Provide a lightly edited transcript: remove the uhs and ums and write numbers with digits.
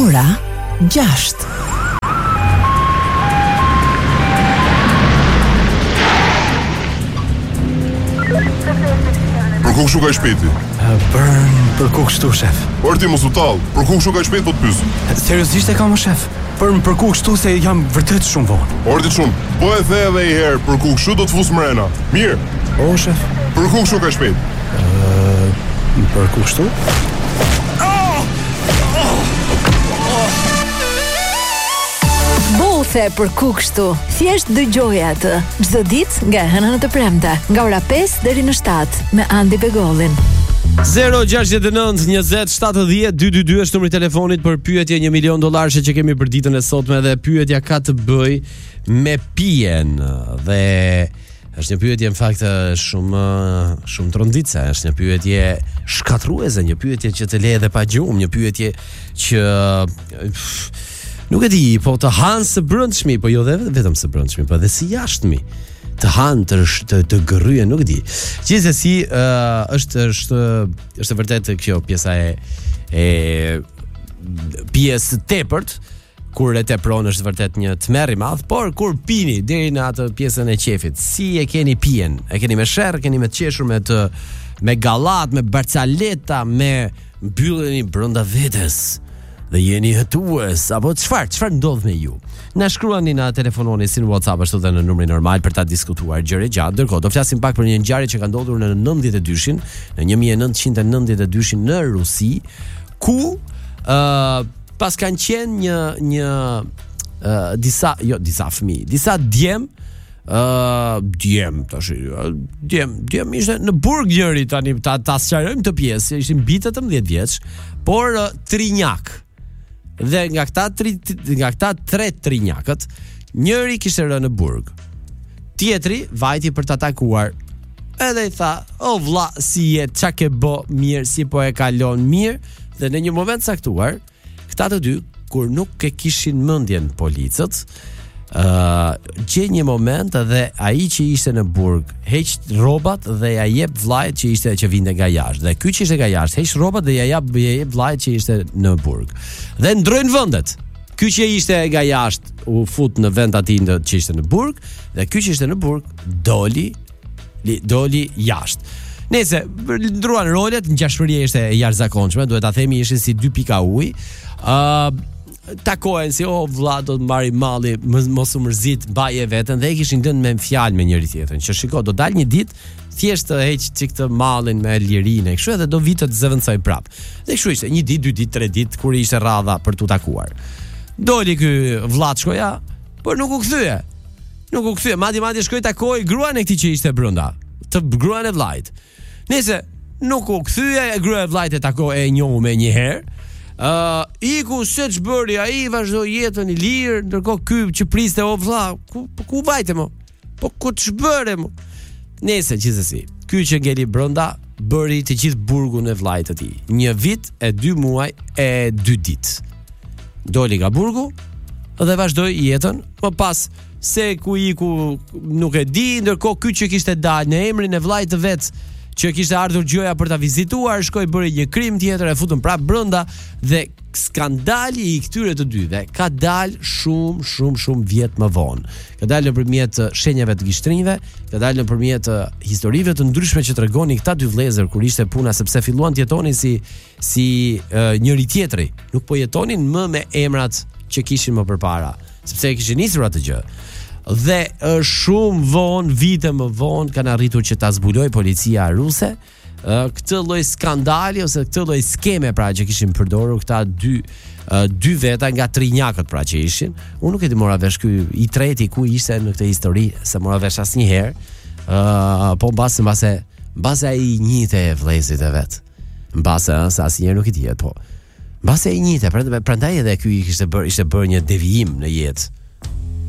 Ora 6. Për ku kështu ka i shpeti? Për ku kështu, shef? Orti mos u tall, për ku kështu ka i shpeti po të pyes? Seriozisht e kam, shef? Për ku kështu se jam vërtet shumë vonë. Orti shumë, po e the edhe i herë, për ku kështu do të fus mrena. Mirë. O, shef? Për ku kështu ka i shpeti? Për ku kështu? Bothe për ku kështu. Thjesht dëgjoje atë. Çdo ditë nga hëna në të premte, nga ora 5 deri në 7 me Andi Begollin. 069 20 70 222 është numri i telefonit për pyetje $1 milion që kemi për ditën e sotme dhe pyetja ka të bëj me pijen dhe është një pyetje në fakt shumë tronditse, është një pyetje shkatruese, një pyetje që të le edhe pa gjumë, një pyetje që nuk e di, po të hanë së brëndshmi, po jo dhe vetëm së brëndshmi, po edhe si jashtëmi, të hanë, të gërryen, nuk e di. Gjithsesi, është vërtet kjo pjesa e pjesë tepërt, kur e tepron është vërtet një tmerr i madh, por kur pini deri në atë pjesën e qefit, si e keni pijen? E keni me sherr, keni me të qeshur, me gallat, me barcaleta, me mbylleni brenda vetes? Dhe jeni hëtues, apo çfarë ndodh me ju? Na shkruani, na telefononi si në WhatsApp ashtu dhe në numrin normal për ta diskutuar gjëre gjatë. Ndërkohë do flasim pak për një ngjarje që ka ndodhur në 92-shin, në 1992-shin në Rusi, ku pas kanë qenë disa fëmijë, disa djem ishte në burg njëri tani ta sqarojmë të pjesë, ishin bitë 18 vjeç, por trinjak. Dhe nga këta tre trinjakët, njëri kishte rënë në burg. Tjetri vajti për ta takuar. Edhe i tha: "O vlla, si je? Çka ke bë? Mirë, si po e kalon mirë?" Dhe në një moment saktuar, këta të dy, kur nuk e kishin mendjen policët, që një moment dhe ai që ishte në burg heq rrobat dhe ja jep vllajt që vinte nga jashtë. Dhe ky që ishte nga jashtë heq rrobat dhe ja jep vllajt që ishte në burg. Dhe ndrojnë vendet. Ky që ishte nga jashtë u fut në vend aty që ishte në burg dhe ky që ishte në burg doli jashtë. Nëse ndruan rolet, ngjashmëria ishte e jashtëzakonshme, duhet ta themi, ishin si dy pika ujë. Takohen si vlla do të marri malli, mos u mërzit, mbaje veten, dhe e kishin dhënë me fjalë me njëri tjetrin që shiko, do dal një ditë thjesht të heq çik të mallin me lirinë, kështu edhe do vitë të zëvendësoj prap. Dhe kështu ishte, 1 ditë, 2 ditë, 3 ditë kur ishte radha për tu takuar. Doli ky vllaçkoja, por nuk u kthye. Madje shkoi takoi gruan e këtij që ishte brenda, të gruan e vllajt. Nëse nuk u kthye, gruaja e vllajt e takoi, e njohu më një herë. Iku se ç'bëri ai, vazhdoi jetën i lirë, ndërkohë ky që priste, o vlla, ku vajte mo? Po ku ç'bëre mo? Nëse gjithsesi, ky që ngeli brenda bëri të gjithë burgun e vllajt të tij. 1 vit e 2 muaj e 2 ditë. Doli nga burgu dhe vazhdoi jetën, më pas se ku iku nuk e di, ndërkohë ky që kishte dalë në emrin e vllajt të vet, që kishte ardhur gjoja për ta vizituar, shkoi bëri një krim tjetër, e futën prapë brenda dhe skandali i këtyre të dyve ka dalë shumë vjet më vonë. Ka dalë nëpërmjet shenjave të gishtrive, ka dalë nëpërmjet historive të ndryshme që tregonin këta dy vëllezër kur ishte puna, sepse filluan të jetonin si njëri tjetri, nuk po jetonin më me emrat që kishin më përpara, sepse e kishin nisur atë gjë. Dhe shumë vonë, vite më vonë, kanë arritur që ta zbuloj policia ruse këtë lloj skandali ose këtë lloj skeme, pra, që kishin përdorur këta dy veta nga trinjakët, pra, që ishin. Unë nuk e di mora vesh ky i treti ku ishte në këtë histori, se mora vesh asnjëherë. Po mbase ai njihte vëllezërit e vet. Mbase sa asnjëherë nuk i dihet, po. Mbase ai njihte, prandaj edhe ky ishte bërë një devijim në jetë.